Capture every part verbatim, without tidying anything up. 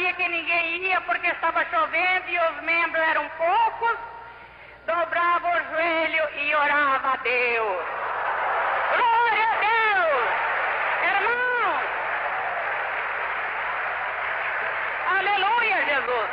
sabia que ninguém ia porque estava chovendo e os membros eram poucos, dobrava o joelho e orava a Deus. Glória a Deus! Irmãos! Aleluia, Jesus!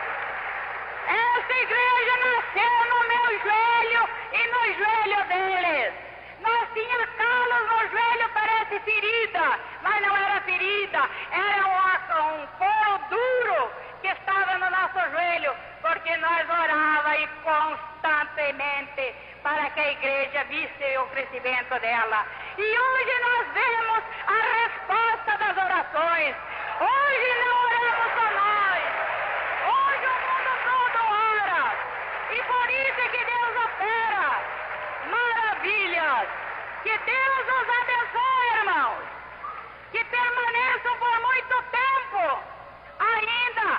Essa igreja nasceu no meu joelho e no joelho deles. Nós tínhamos calos no joelho, parece ferida, mas não era ferida, era um, um couro duro que estava no nosso joelho, porque nós orava e constantemente para que a igreja visse o crescimento dela. E hoje nós vemos a resposta das orações. Hoje não oramos só nós. Hoje o mundo todo ora. E por isso é que Deus opera maravilhas. Que Deus os abençoe, irmãos. Que permaneçam por muito tempo ainda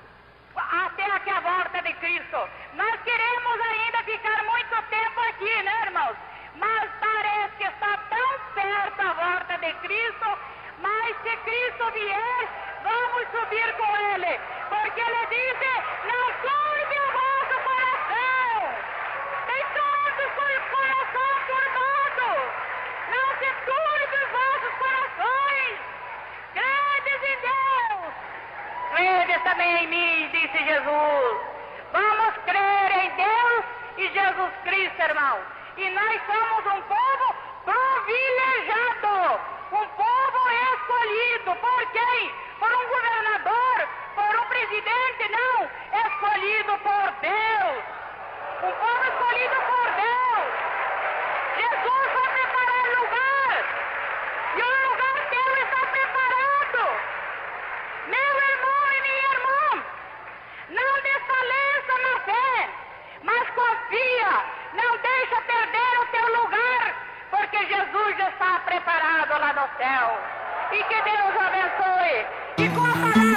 até que a volta de Cristo. Nós queremos ainda ficar muito tempo aqui, né, irmãos? Mas parece que está tão perto a volta de Cristo, mas se Cristo vier, vamos subir com Ele, porque Ele diz, não turbe o vosso coração. Tem todos com o coração turbado. Não se turbe os vossos corações. Credes em Deus. Credes também em mim, disse Jesus. Vamos crer em Deus e Jesus Cristo, irmão. E nós somos um povo privilegiado, um povo escolhido. Por quem? Por um governador, por um presidente, não. Escolhido por Deus. Um povo escolhido por Deus. Jesus vai preparar lugar. E o lugar teu está preparado. Meu irmão e minha irmã, não desfaleça na fé, mas confia. Não deixa perder o teu lugar, porque Jesus já está preparado lá no céu. E que Deus o abençoe. E com a palavra